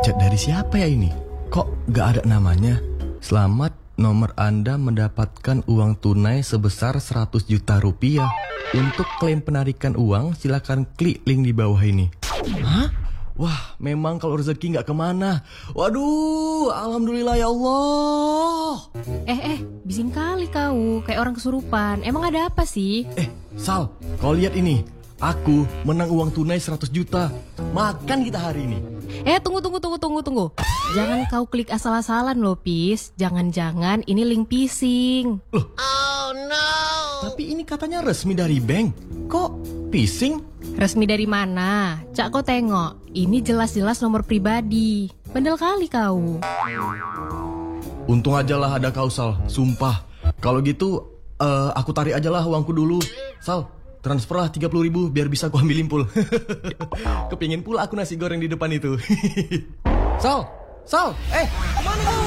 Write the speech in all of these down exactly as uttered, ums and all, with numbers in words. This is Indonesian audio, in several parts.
Chat dari siapa ya ini? Kok gak ada namanya? Selamat, nomor Anda mendapatkan uang tunai sebesar seratus juta rupiah. Untuk klaim penarikan uang, silakan klik link di bawah ini. Hah? Wah, memang kalau rezeki gak kemana. Waduh, alhamdulillah ya Allah. Eh, eh, bising kali kau, kayak orang kesurupan. Emang ada apa sih? Eh, Sal, kau lihat ini. Aku menang uang tunai seratus juta. Makan kita hari ini. Eh, tunggu, tunggu, tunggu, tunggu, tunggu. Jangan kau klik asal-asalan loh, Pis. Jangan-jangan ini link phishing. Loh? Oh no. Tapi ini katanya resmi dari bank. Kok phishing? Resmi dari mana? Cak, kau tengok. Ini jelas-jelas nomor pribadi. Bandel kali kau. Untung aja lah ada kau, Sal. Sumpah. Kalau gitu, uh, aku tarik aja lah uangku dulu. Sal, transferlah tiga puluh ribu biar bisa aku ambilin pul. Kepingin pula aku nasi goreng di depan itu. Sal, Sal, eh, kemana kau?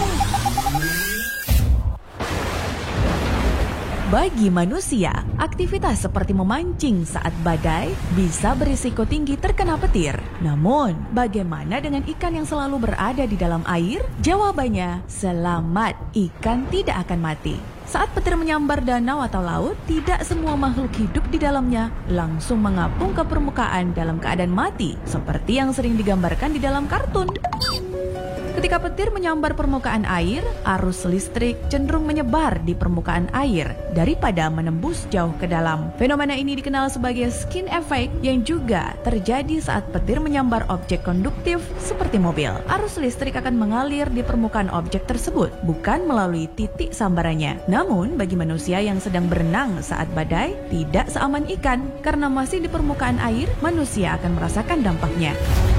Bagi manusia, aktivitas seperti memancing saat badai bisa berisiko tinggi terkena petir. Namun, bagaimana dengan ikan yang selalu berada di dalam air? Jawabannya, selamat, ikan tidak akan mati. Saat petir menyambar danau atau laut, tidak semua makhluk hidup di dalamnya langsung mengapung ke permukaan dalam keadaan mati, seperti yang sering digambarkan di dalam kartun. Ketika petir menyambar permukaan air, arus listrik cenderung menyebar di permukaan air daripada menembus jauh ke dalam. Fenomena ini dikenal sebagai skin effect yang juga terjadi saat petir menyambar objek konduktif seperti mobil. Arus listrik akan mengalir di permukaan objek tersebut, bukan melalui titik sambarannya. Namun, bagi manusia yang sedang berenang saat badai, tidak seaman ikan. Karena masih di permukaan air, manusia akan merasakan dampaknya.